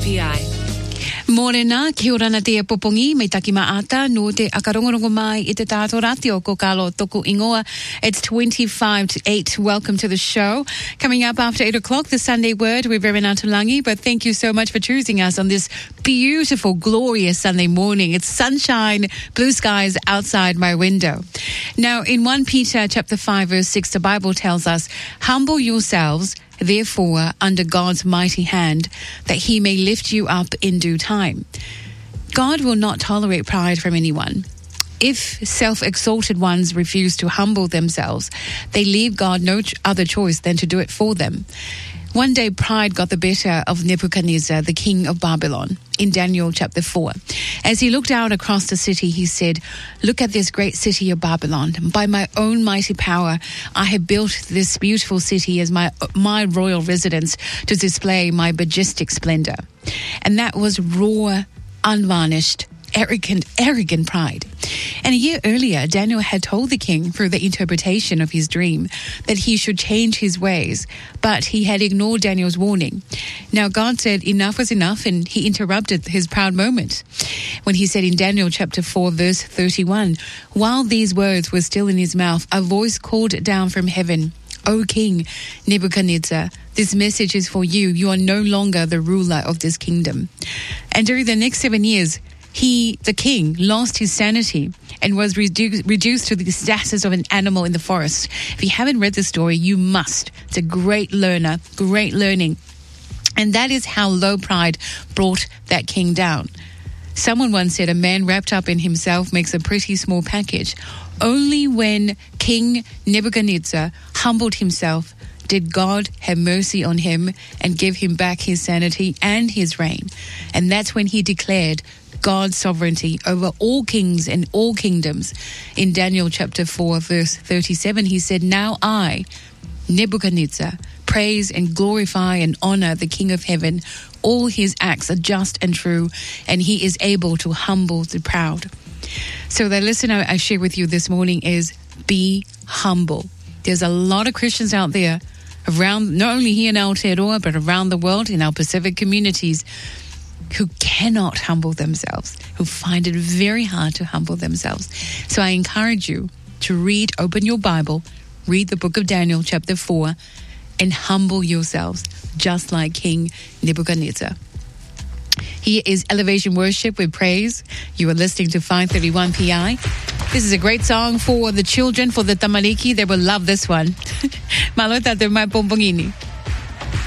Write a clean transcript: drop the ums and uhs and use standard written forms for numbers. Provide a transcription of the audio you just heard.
PI. Morena, kia ora na te popongi, me taki maata, no te akarongorongo mai I te tātou ratio ko kalo toku ingoa. It's 25 to 8. Welcome to the show. Coming up after 8 o'clock, the Sunday Word with Reverend Atulangi. But thank you so much for choosing us on this beautiful, glorious Sunday morning. It's sunshine, blue skies outside my window. Now, in 1 Peter chapter 5, verse 6, the Bible tells us, humble yourselves therefore under God's mighty hand, that he may lift you up in due time. God will not tolerate pride from anyone. If self-exalted ones refuse to humble themselves, they leave God no other choice than to do it for them. One day pride got the better of Nebuchadnezzar, the king of Babylon, in Daniel chapter 4. As he looked out across the city, he said, look at this great city of Babylon. By my own mighty power, I have built this beautiful city as my royal residence to display my majestic splendor. And that was raw, unvarnished, arrogant pride. And a year earlier, Daniel had told the king through the interpretation of his dream that he should change his ways, but he had ignored Daniel's warning. Now God said enough was enough, and he interrupted his proud moment when he said in Daniel chapter 4 verse 31, while these words were still in his mouth, a voice called down from heaven, O King Nebuchadnezzar, this message is for you. You are no longer the ruler of this kingdom. And during the next 7 years, the king, lost his sanity and was reduced to the status of an animal in the forest. If you haven't read the story, you must. It's a great learning. And that is how low pride brought that king down. Someone once said a man wrapped up in himself makes a pretty small package. Only when King Nebuchadnezzar humbled himself did God have mercy on him and give him back his sanity and his reign. And that's when he declared God's sovereignty over all kings and all kingdoms. In Daniel chapter 4, verse 37, he said, now I, Nebuchadnezzar, praise and glorify and honor the King of heaven. All his acts are just and true, and he is able to humble the proud. So the lesson I share with you this morning is be humble. There's a lot of Christians out there around, not only here in Aotearoa, but around the world in our Pacific communities, who cannot humble themselves, who find it very hard to humble themselves. So I encourage you to open your Bible, read the book of Daniel chapter 4, and humble yourselves, just like King Nebuchadnezzar. Here is Elevation Worship with Praise. You are listening to 531 PI. This is a great song for the children, for the tamariki. They will love this one. Malo tato mai pompongini.